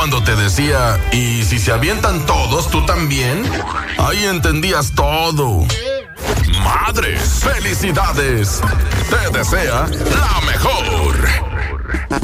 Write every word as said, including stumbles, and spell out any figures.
Cuando te decía, ¿y si se avientan todos, tú también? Ahí entendías todo. Madres, felicidades. Te desea la mejor.